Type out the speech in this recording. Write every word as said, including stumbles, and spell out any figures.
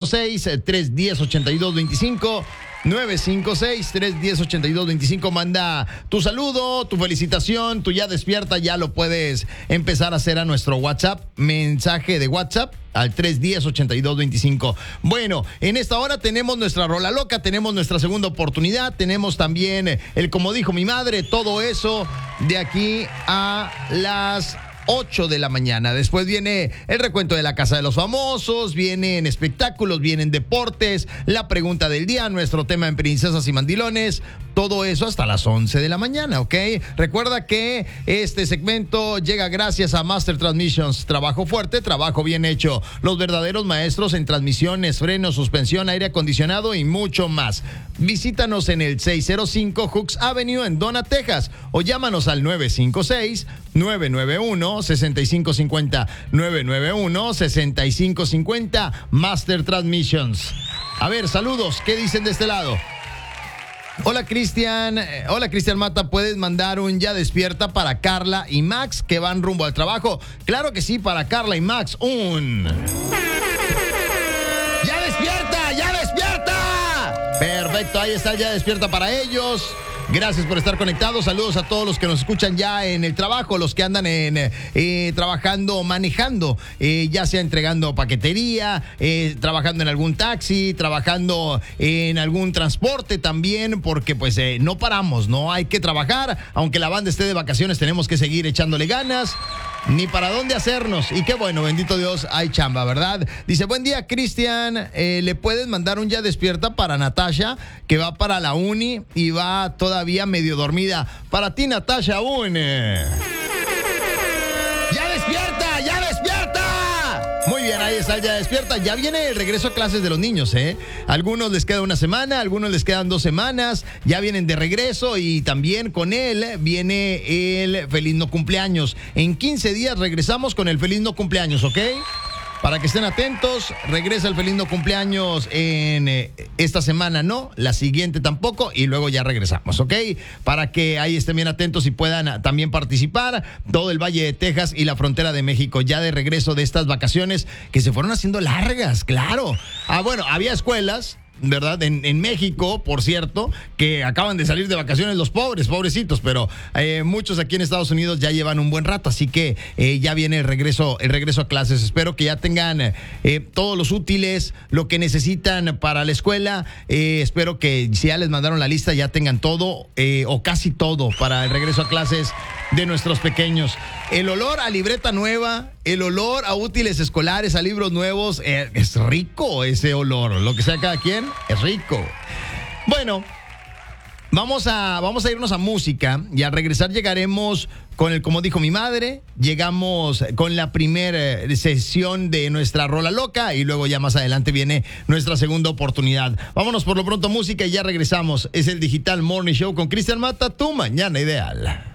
seis, tres uno cero, ocho dos dos cinco. nueve cinco seis, tres uno cero, ocho dos dos cinco. Manda tu saludo, tu felicitación, tu ya despierta, ya lo puedes empezar a hacer a nuestro WhatsApp, mensaje de WhatsApp al tres uno cero, ocho dos dos cinco. Bueno, en esta hora tenemos nuestra rola loca, tenemos nuestra segunda oportunidad, tenemos también el como dijo mi madre, todo eso de aquí a las ocho de la mañana. Después viene el recuento de la Casa de los Famosos, vienen espectáculos, vienen deportes, la pregunta del día, nuestro tema en Princesas y Mandilones, todo eso hasta las once de la mañana, ¿ok? Recuerda que este segmento llega gracias a Master Transmissions, trabajo fuerte, trabajo bien hecho, los verdaderos maestros en transmisiones, frenos, suspensión, aire acondicionado y mucho más. Visítanos en el seiscientos cinco Hooks Avenue en Donna, Texas, o llámanos al nueve cinco seis, nueve nueve uno, seis cinco cinco cero, nueve nueve uno, seis cinco cinco cero, Master Transmissions. A ver, saludos, ¿qué dicen de este lado? Hola Cristian, eh, hola Cristian Mata, ¿puedes mandar un ya despierta para Carla y Max que van rumbo al trabajo? Claro que sí, para Carla y Max, un... ¡Ya despierta, ya despierta! Perfecto, ahí está el ya despierta para ellos. Gracias por estar conectados. Saludos a todos los que nos escuchan ya en el trabajo, los que andan en eh, trabajando, manejando, eh, ya sea entregando paquetería, eh, trabajando en algún taxi, trabajando en algún transporte también, porque pues eh, no paramos, no hay que trabajar. Aunque la banda esté de vacaciones, tenemos que seguir echándole ganas. Ni para dónde hacernos. Y qué bueno, bendito Dios, hay chamba, ¿verdad? Dice, buen día, Cristian. Eh, ¿Le puedes mandar un ya despierta para Natasha, que va para la uni y va todavía medio dormida? Para ti, Natasha, aún. ¡Ya despierta! ¡Ya despierta! Muy bien, ahí está, ya despierta. Ya viene el regreso a clases de los niños, ¿eh? Algunos les queda una semana, algunos les quedan dos semanas. Ya vienen de regreso y también con él viene el feliz no cumpleaños. En quince días regresamos con el feliz no cumpleaños, ¿ok? Para que estén atentos, regresa el feliz no cumpleaños en eh, esta semana, no, la siguiente tampoco, y luego ya regresamos, ¿ok? Para que ahí estén bien atentos y puedan también participar. Todo el Valle de Texas y la frontera de México, ya de regreso de estas vacaciones que se fueron haciendo largas, claro. Ah, bueno, había escuelas, ¿verdad? En, en México, por cierto, que acaban de salir de vacaciones los pobres, pobrecitos, pero eh, muchos aquí en Estados Unidos ya llevan un buen rato, así que eh, ya viene el regreso, el regreso a clases. Espero que ya tengan eh, todos los útiles, lo que necesitan para la escuela. Eh, espero que si ya les mandaron la lista, ya tengan todo eh, o casi todo para el regreso a clases de nuestros pequeños. El olor a libreta nueva, el olor a útiles escolares, a libros nuevos, eh, es rico ese olor. Lo que sea cada quien, es rico. Bueno, vamos a, vamos a irnos a música y al regresar llegaremos con el como dijo mi madre. Llegamos con la primera sesión de nuestra rola loca y luego ya más adelante viene nuestra segunda oportunidad. Vámonos por lo pronto a música y ya regresamos. Es el Digital Morning Show con Cristian Mata, tu mañana ideal.